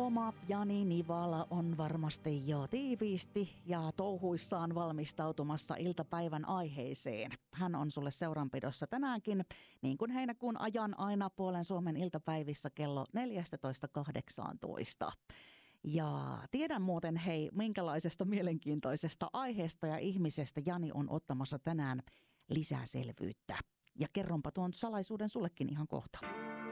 oma Jani Nivala on varmasti jo tiiviisti ja touhuissaan valmistautumassa iltapäivän aiheeseen. Hän on sulle seuranpidossa tänäänkin, niin kuin heinäkuun ajan aina puolen Suomen iltapäivissä kello 14.18. Ja tiedän muuten minkälaisesta mielenkiintoisesta aiheesta ja ihmisestä Jani on ottamassa tänään lisää selvyyttä. Ja kerronpa tuon salaisuuden sullekin ihan kohta.